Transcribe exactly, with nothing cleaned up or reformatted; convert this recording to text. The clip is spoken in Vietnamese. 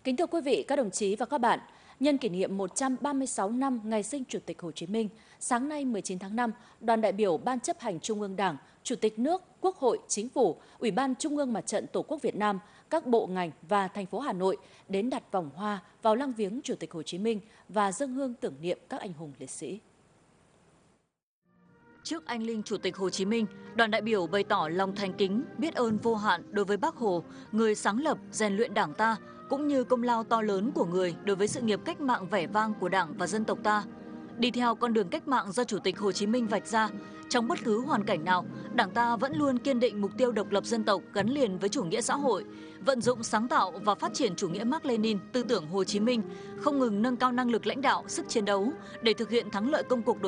Kính thưa quý vị, các đồng chí và các bạn, nhân kỷ niệm một trăm ba mươi sáu năm ngày sinh Chủ tịch Hồ Chí Minh, sáng nay mười chín tháng năm, đoàn đại biểu Ban chấp hành Trung ương Đảng, Chủ tịch nước, Quốc hội, Chính phủ, Ủy ban Trung ương Mặt trận Tổ quốc Việt Nam, các bộ ngành và thành phố Hà Nội đến đặt vòng hoa vào lăng viếng Chủ tịch Hồ Chí Minh và dâng hương tưởng niệm các anh hùng liệt sĩ. Trước anh linh Chủ tịch Hồ Chí Minh, đoàn đại biểu bày tỏ lòng thành kính, biết ơn vô hạn đối với Bác Hồ, người sáng lập, rèn luyện Đảng ta, cũng như công lao to lớn của người đối với sự nghiệp cách mạng vẻ vang của Đảng và dân tộc ta. Đi theo con đường cách mạng do Chủ tịch Hồ Chí Minh vạch ra, trong bất cứ hoàn cảnh nào, Đảng ta vẫn luôn kiên định mục tiêu độc lập dân tộc gắn liền với chủ nghĩa xã hội, vận dụng sáng tạo và phát triển chủ nghĩa Mác Lênin, tư tưởng Hồ Chí Minh, không ngừng nâng cao năng lực lãnh đạo, sức chiến đấu để thực hiện thắng lợi công cuộc đổi